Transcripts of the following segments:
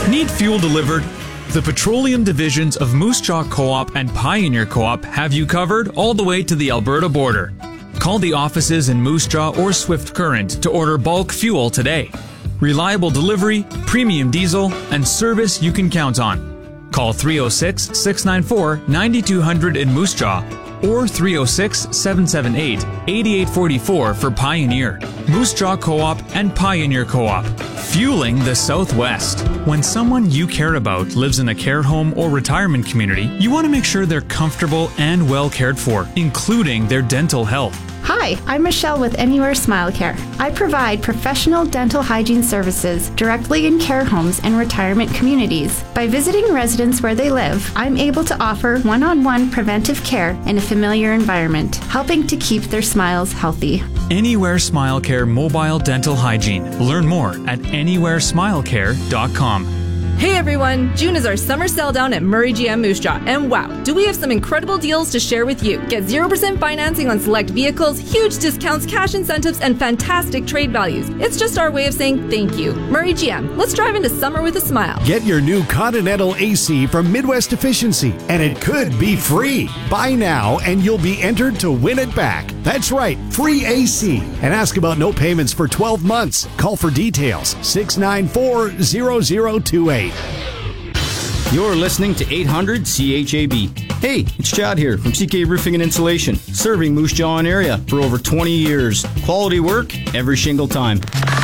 Need fuel delivered? The petroleum divisions of Moose Jaw Co-op and Pioneer Co-op have you covered all the way to the Alberta border. Call the offices in Moose Jaw or Swift Current to order bulk fuel today. Reliable delivery, premium diesel, and service you can count on. Call 306-694-9200 in Moose Jaw or 306-778-8844 for Pioneer. Moose Jaw Co-op and Pioneer Co-op. Fueling the Southwest. When someone you care about lives in a care home or retirement community, you want to make sure they're comfortable and well cared for, including their dental health. Hi, I'm Michelle with Anywhere Smile Care. I provide professional dental hygiene services directly in care homes and retirement communities. By visiting residents where they live, I'm able to offer one-on-one preventive care in a familiar environment, helping to keep their smiles healthy. Anywhere Smile Care Mobile Dental Hygiene. Learn more at anywheresmilecare.com. Hey everyone! June is our summer sell down at Murray GM Moose Jaw, and wow, do we have some incredible deals to share with you. Get 0% financing on select vehicles, huge discounts, cash incentives, and fantastic trade values. It's just our way of saying thank you. Murray GM, let's drive into summer with a smile. Get your new Continental AC from Midwest Efficiency, and it could be free. Buy now, and you'll be entered to win it back. That's right, free AC. And ask about no payments for 12 months. Call for details, 694-0028. You're listening to 800 CHAB. Hey, it's Chad here from CK Roofing and Insulation, serving Moose Jaw and area for over 20 years. Quality work every shingle time.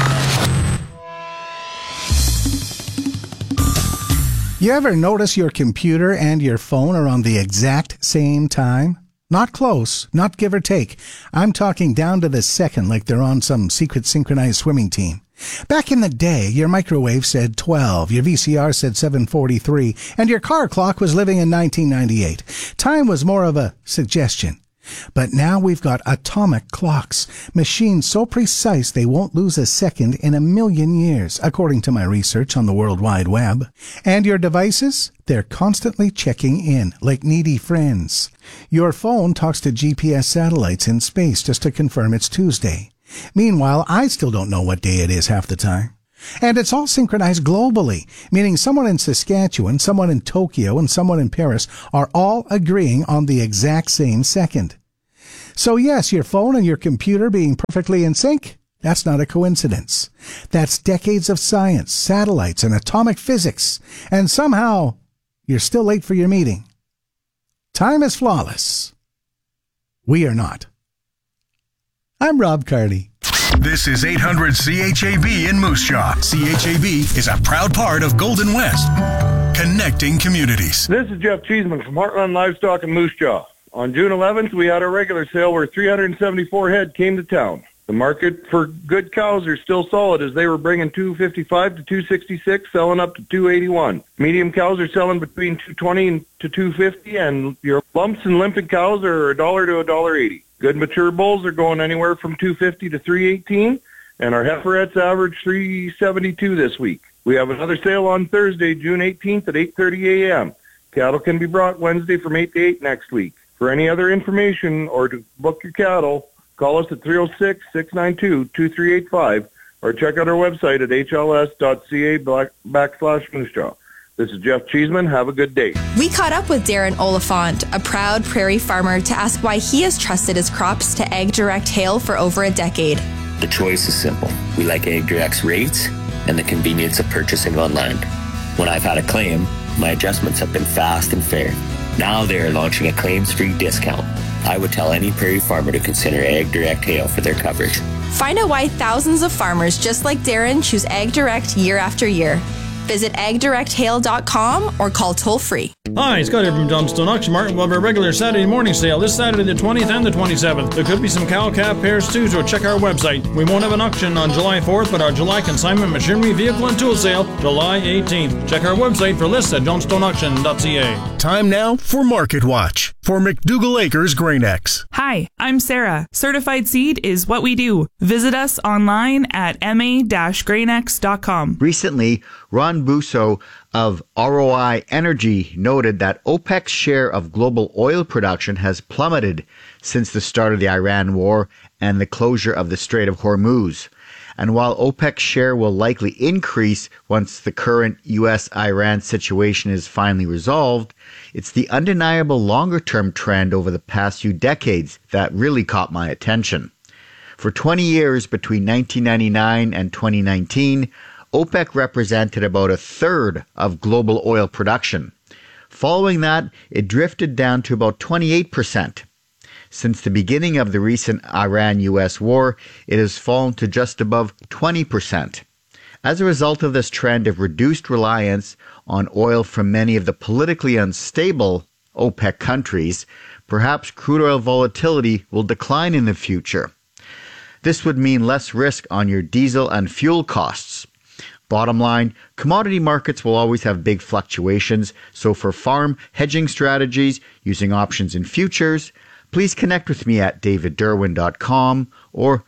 You ever notice your computer and your phone are on the exact same time? Not close, not give or take. I'm talking down to the second like they're on some secret synchronized swimming team. Back in the day, your microwave said 12, your VCR said 7:43, and your car clock was living in 1998. Time was more of a suggestion. But now we've got atomic clocks, machines so precise they won't lose a second in a million years, according to my research on the World Wide Web. And your devices? They're constantly checking in, like needy friends. Your phone talks to GPS satellites in space just to confirm it's Tuesday. Meanwhile, I still don't know what day it is half the time. And it's all synchronized globally, meaning someone in Saskatchewan, someone in Tokyo, and someone in Paris are all agreeing on the exact same second. So yes, your phone and your computer being perfectly in sync, that's not a coincidence. That's decades of science, satellites, and atomic physics. And somehow, you're still late for your meeting. Time is flawless. We are not. I'm Rob Carney. This is 800 CHAB in Moose Jaw. CHAB is a proud part of Golden West, connecting communities. This is Jeff Cheeseman from Heartland Livestock in Moose Jaw. On June 11th, we had our regular sale where 374 head came to town. The market for good cows are still solid as they were bringing 255 to 266, selling up to 281. Medium cows are selling between 220 and to 250, and your lumps and limping cows are $1 to $1.80. Good mature bulls are going anywhere from 250 to 318, and our heiferettes average 372 this week. We have another sale on Thursday, June 18th at 8:30 a.m. Cattle can be brought Wednesday from 8 to 8 next week. For any other information or to book your cattle, call us at 306-692-2385 or check out our website at hls.ca/Moose Jaw. This is Jeff Cheeseman. Have a good day. We caught up with Darren Oliphant, a proud prairie farmer, to ask why he has trusted his crops to AgDirect Hail for over a decade. The choice is simple. We like AgDirect's rates and the convenience of purchasing online. When I've had a claim, my adjustments have been fast and fair. Now they are launching a claims-free discount. I would tell any prairie farmer to consider AgDirect Hail for their coverage. Find out why thousands of farmers just like Darren choose AgDirect year after year. Visit agdirecthail.com or call toll-free. Hi, Scott here from Johnstone Auction Mart. We'll have our regular Saturday morning sale this Saturday the 20th and the 27th. There could be some cow-calf pairs too, so check our website. We won't have an auction on July 4th, but our July consignment machinery, vehicle, and tool sale, July 18th. Check our website for lists at johnstoneauction.ca. Time now for Market Watch for McDougall Acres Grain X. Hi, I'm Sarah. Certified Seed is what we do. Visit us online at ma-grainx.com. Recently, Ron Busso of ROI Energy noted that OPEC's share of global oil production has plummeted since the start of the Iran war and the closure of the Strait of Hormuz. And while OPEC's share will likely increase once the current US-Iran situation is finally resolved, it's the undeniable longer-term trend over the past few decades that really caught my attention. For 20 years between 1999 and 2019, OPEC represented about a third of global oil production. Following that, it drifted down to about 28%. Since the beginning of the recent Iran-US war, it has fallen to just above 20%. As a result of this trend of reduced reliance on oil from many of the politically unstable OPEC countries, perhaps crude oil volatility will decline in the future. This would mean less risk on your diesel and fuel costs. Bottom line, commodity markets will always have big fluctuations, so for farm hedging strategies using options and futures, please connect with me at davidderwin.com or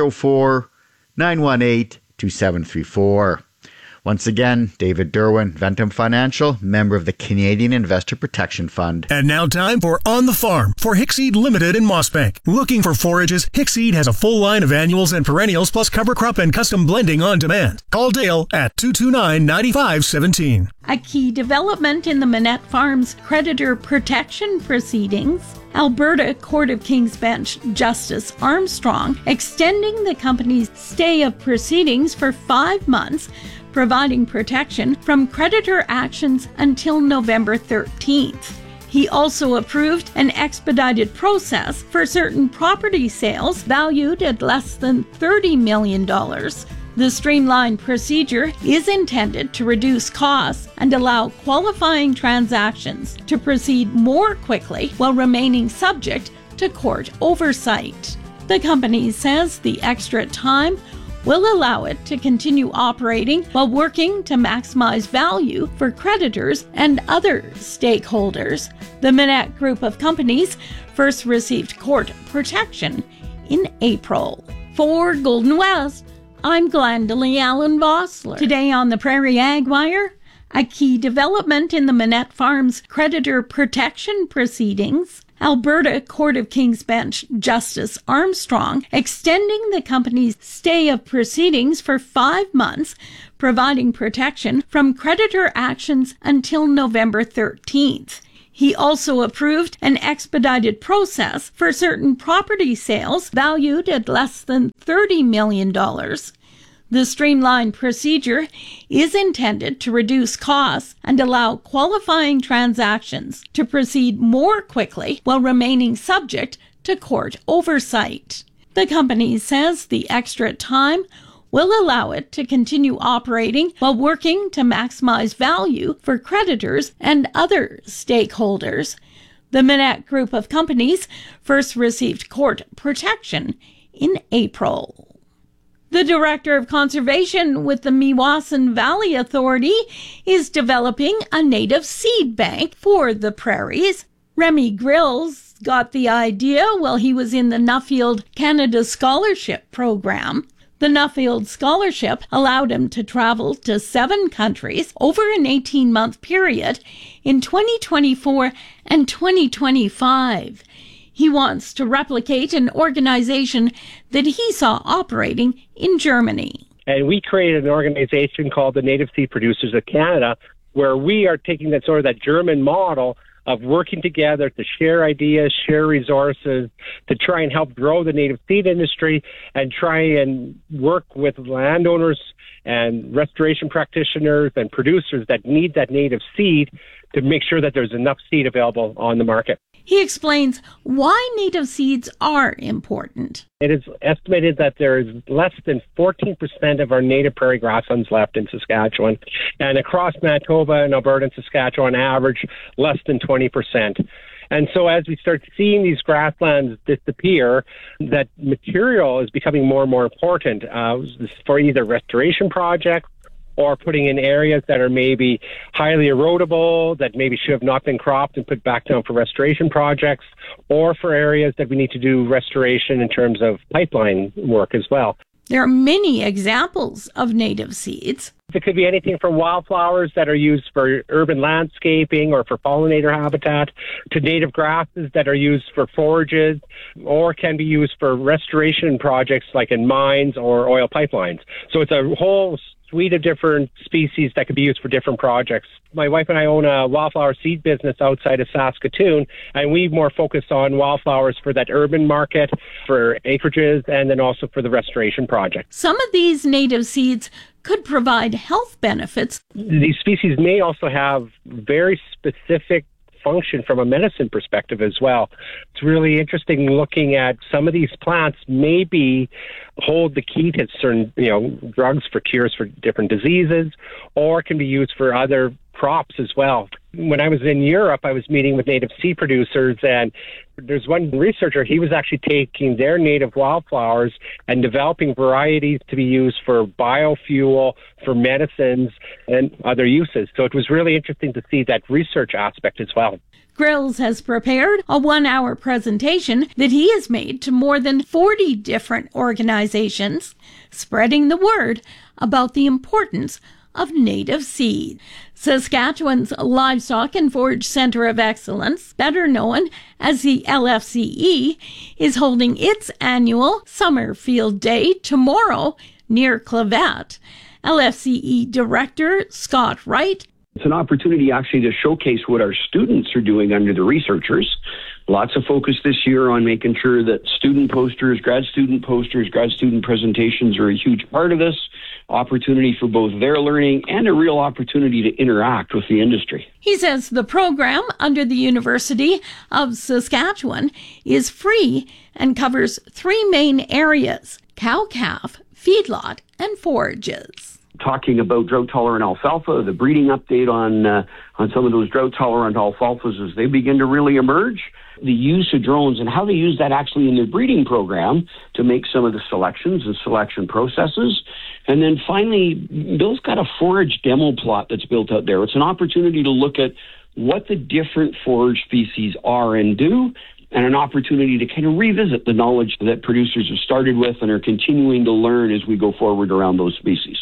204-918-2734. Once again, David Derwin, Ventum Financial, member of the Canadian Investor Protection Fund. And now time for On the Farm for Hickseed Limited in Mossbank. Looking for forages? Hickseed has a full line of annuals and perennials plus cover crop and custom blending on demand. Call Dale at 229-9517. A key development in the Manette Farms creditor protection proceedings, Alberta Court of King's Bench Justice Armstrong extending the company's stay of proceedings for 5 months, providing protection from creditor actions until November 13th. He also approved an expedited process for certain property sales valued at less than $30 million. The streamlined procedure is intended to reduce costs and allow qualifying transactions to proceed more quickly while remaining subject to court oversight. The company says the extra time will allow it to continue operating while working to maximize value for creditors and other stakeholders. The Manette Group of companies first received court protection in April. For Golden West, I'm Glendalee Allen Vossler. Today on the Prairie Ag Wire, a key development in the Manette Farms creditor protection proceedings, Alberta Court of King's Bench Justice Armstrong extending the company's stay of proceedings for 5 months, providing protection from creditor actions until November 13th. He also approved an expedited process for certain property sales valued at less than $30 million. The streamlined procedure is intended to reduce costs and allow qualifying transactions to proceed more quickly while remaining subject to court oversight. The company says the extra time will allow it to continue operating while working to maximize value for creditors and other stakeholders. The Manette Group of companies first received court protection in April. The Director of Conservation with the Meewasin Valley Authority is developing a native seed bank for the prairies. Remy Grills got the idea while he was in the Nuffield Canada Scholarship Program. The Nuffield Scholarship allowed him to travel to 7 countries over an 18-month period in 2024 and 2025. He wants to replicate an organization that he saw operating in Germany. And we created an organization called the Native Seed Producers of Canada, where we are taking that sort of that German model of working together to share ideas, share resources, to try and help grow the native seed industry and try and work with landowners and restoration practitioners and producers that need that native seed to make sure that there's enough seed available on the market. He explains why native seeds are important. It is estimated that there is less than 14% of our native prairie grasslands left in Saskatchewan, and across Manitoba and Alberta and Saskatchewan, average less than 20%. And so as we start seeing these grasslands disappear, that material is becoming more and more important for either restoration projects or putting in areas that are maybe highly erodible, that maybe should have not been cropped and put back down for restoration projects, or for areas that we need to do restoration in terms of pipeline work as well. There are many examples of native seeds. It could be anything from wildflowers that are used for urban landscaping or for pollinator habitat to native grasses that are used for forages or can be used for restoration projects like in mines or oil pipelines. So it's a whole suite of different species that could be used for different projects. My wife and I own a wildflower seed business outside of Saskatoon, and we more focus on wildflowers for that urban market, for acreages, and then also for the restoration project. Some of these native seeds could provide health benefits. These species may also have very specific function from a medicine perspective as well. It's really interesting looking at some of these plants maybe hold the key to certain, drugs for cures for different diseases, or can be used for other crops as well. When I was in Europe, I was meeting with native seed producers, and there's one researcher, he was actually taking their native wildflowers and developing varieties to be used for biofuel, for medicines, and other uses. So it was really interesting to see that research aspect as well. Grills has prepared a 1-hour presentation that he has made to more than 40 different organizations, spreading the word about the importance of native seed. Saskatchewan's Livestock and Forage Centre of Excellence, better known as the LFCE, is holding its annual Summer Field Day tomorrow near Clavet. LFCE Director Scott Wright. It's an opportunity actually to showcase what our students are doing under the researchers. Lots of focus this year on making sure that student posters, grad student presentations are a huge part of this. Opportunity for both their learning and a real opportunity to interact with the industry. He says the program under the University of Saskatchewan is free and covers 3 main areas: cow-calf, feedlot, and forages. Talking about drought-tolerant alfalfa, the breeding update on some of those drought-tolerant alfalfas as they begin to really emerge, the use of drones and how they use that actually in their breeding program to make some of the selections and selection processes. And then finally, Bill's got a forage demo plot that's built out there. It's an opportunity to look at what the different forage species are and do, and an opportunity to kind of revisit the knowledge that producers have started with and are continuing to learn as we go forward around those species.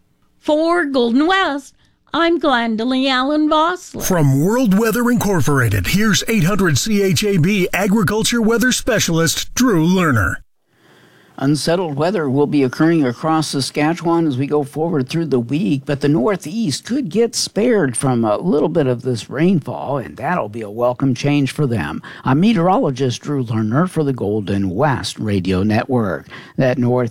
For Golden West, I'm Glendalee Allen Vossler. From World Weather Incorporated, here's 800 CHAB Agriculture Weather Specialist Drew Lerner. Unsettled weather will be occurring across Saskatchewan as we go forward through the week, but the Northeast could get spared from a little bit of this rainfall, and that'll be a welcome change for them. I'm meteorologist Drew Lerner for the Golden West Radio Network. That north